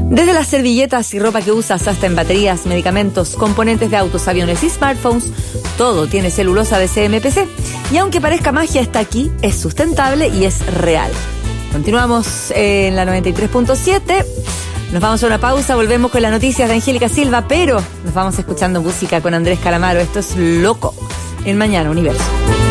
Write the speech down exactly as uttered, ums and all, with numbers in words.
Desde las servilletas y ropa que usas hasta en baterías, medicamentos, componentes de autos, aviones y smartphones, todo tiene celulosa de C M P C. Y aunque parezca magia, está aquí, es sustentable y es real. Continuamos en la noventa y tres punto siete. Nos vamos a una pausa, volvemos con las noticias de Angélica Silva, pero nos vamos escuchando música con Andrés Calamaro. Esto es Loco en Mañana Universo.